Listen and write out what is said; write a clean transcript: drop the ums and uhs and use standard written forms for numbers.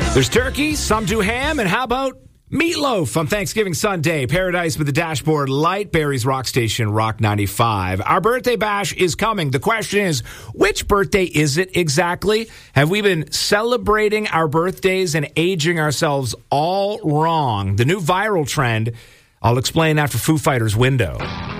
There's turkey, some do ham, and how about meatloaf on Thanksgiving Sunday? Paradise with the Dashboard Light, Barry's Rock Station, Rock 95. Our birthday bash is coming. The question is, which birthday is it exactly? Have we been celebrating our birthdays and aging ourselves all wrong? The new viral trend, I'll explain after Foo Fighters' Window.